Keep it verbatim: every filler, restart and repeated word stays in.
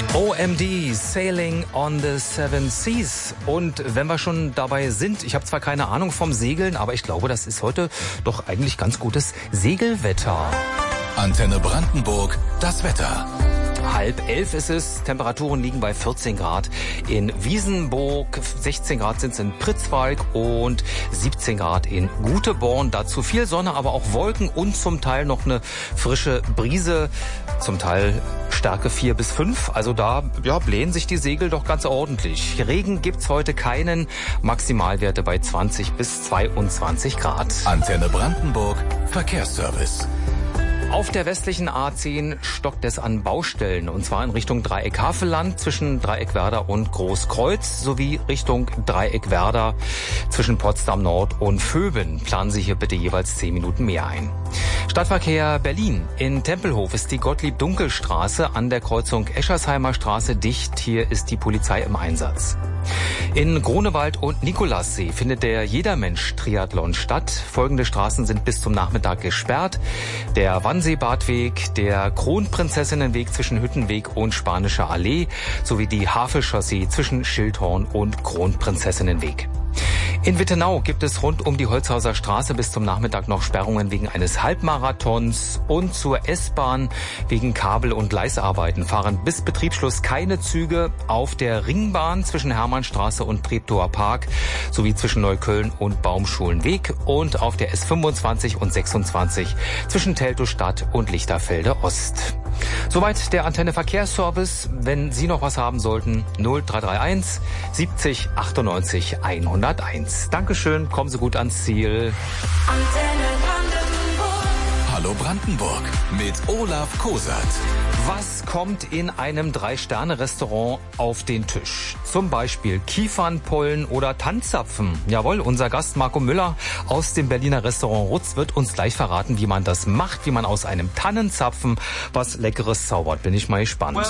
O M D, Sailing on the Seven Seas. Und wenn wir schon dabei sind, ich habe zwar keine Ahnung vom Segeln, aber ich glaube, das ist heute doch eigentlich ganz gutes Segelwetter. Antenne Brandenburg, das Wetter. Halb elf ist es, Temperaturen liegen bei vierzehn Grad in Wiesenburg, sechzehn Grad sind es in Pritzwalk und siebzehn Grad in Guteborn. Dazu viel Sonne, aber auch Wolken und zum Teil noch eine frische Brise, zum Teil Stärke vier bis fünf. Also da ja, blähen sich die Segel doch ganz ordentlich. Regen gibt's heute keinen, Maximalwerte bei zwanzig bis zweiundzwanzig Grad. Antenne Brandenburg, Verkehrsservice. Auf der westlichen A zehn stockt es an Baustellen, und zwar in Richtung Dreieck-Havelland zwischen Dreieck-Werder und Großkreuz sowie Richtung Dreieck-Werder zwischen Potsdam Nord und Vöben. Planen Sie hier bitte jeweils zehn Minuten mehr ein. Stadtverkehr Berlin. In Tempelhof ist die Gottlieb-Dunkel-Straße an der Kreuzung Eschersheimer Straße dicht. Hier ist die Polizei im Einsatz. In Grunewald und Nikolassee findet der Jedermensch-Triathlon statt. Folgende Straßen sind bis zum Nachmittag gesperrt: der Wannsee-Badweg, der Kronprinzessinnenweg zwischen Hüttenweg und Spanischer Allee sowie die Havelchaussee zwischen Schildhorn und Kronprinzessinnenweg. In Wittenau gibt es rund um die Holzhauser Straße bis zum Nachmittag noch Sperrungen wegen eines Halbmarathons, und zur S-Bahn wegen Kabel- und Gleisarbeiten fahren bis Betriebsschluss keine Züge auf der Ringbahn zwischen Hermannstraße und Treptower Park sowie zwischen Neukölln und Baumschulenweg und auf der S fünfundzwanzig und sechsundzwanzig zwischen Teltow-Stadt und Lichterfelde Ost. Soweit der Antenne Verkehrsservice. Wenn Sie noch was haben sollten, null drei drei eins siebzig achtundneunzig hunderteins. Dankeschön, kommen Sie gut ans Ziel. Antenne Brandenburg. Hallo Brandenburg mit Olaf Kosert. Was kommt in einem Drei-Sterne-Restaurant auf den Tisch? Zum Beispiel Kiefernpollen oder Tannzapfen. Jawohl, unser Gast Marco Müller aus dem Berliner Restaurant Rutz wird uns gleich verraten, wie man das macht, wie man aus einem Tannenzapfen was Leckeres zaubert. Bin ich mal gespannt.